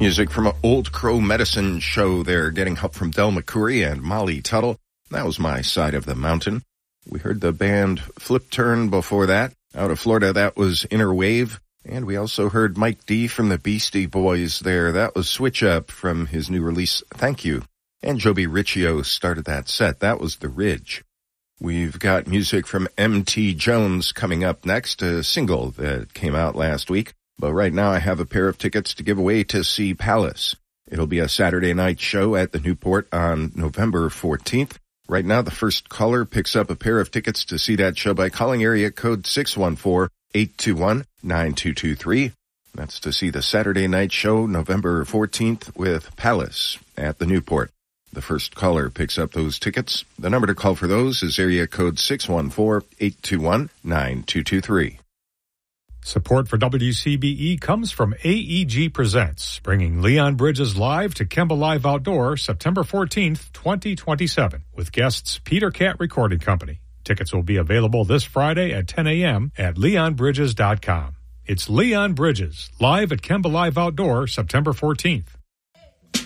Music from an Old Crow Medicine Show there, getting help from Del McCoury and Molly Tuttle. That was My Side of the Mountain. We heard the band Flip Turn before that. Out of Florida, that was Inner Wave. And we also heard Mike D from the Beastie Boys there. That was Switch Up from his new release, Thank You. And Joby Riccio started that set. That was The Ridge. We've got music from M.T. Jones coming up next, a single that came out last week. But right now I have a pair of tickets to give away to see Palace. It'll be a Saturday night show at the Newport on November 14th. Right now the first caller picks up a pair of tickets to see that show by calling area code 614-821-9223. That's to see the Saturday night show November 14th with Palace at the Newport. The first caller picks up those tickets. The number to call for those is area code 614-821-9223. Support for WCBE comes from AEG Presents, bringing Leon Bridges live to Kemba Live Outdoor September 14th, 2027, with guests Peter Cat Recording Company. Tickets will be available this Friday at 10 a.m. at leonbridges.com. It's Leon Bridges, live at Kemba Live Outdoor September 14th.